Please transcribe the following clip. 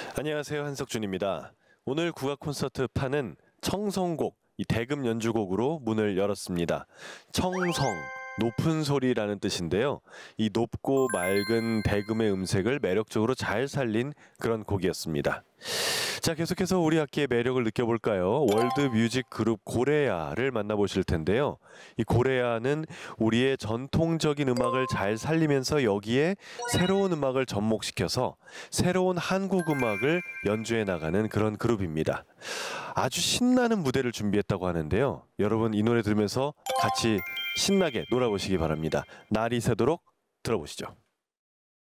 안녕하세요, 한석준입니다. 오늘 국악 콘서트 파는 청성곡, 이 대금 연주곡으로 문을 열었습니다. 청성, 높은 소리라는 뜻인데요. 이 높고 맑은 대금의 음색을 매력적으로 잘 살린 그런 곡이었습니다. 자, 계속해서 우리 악기의 매력을 느껴볼까요? 월드 뮤직 그룹 고레아를 만나보실 텐데요. 이 고레아는 우리의 전통적인 음악을 잘 살리면서 여기에 새로운 음악을 접목시켜서 새로운 한국 음악을 연주해 나가는 그런 그룹입니다. 아주 신나는 무대를 준비했다고 하는데요. 여러분 이 노래 들으면서 같이 신나게 놀아보시기 바랍니다. 날이 새도록 들어보시죠.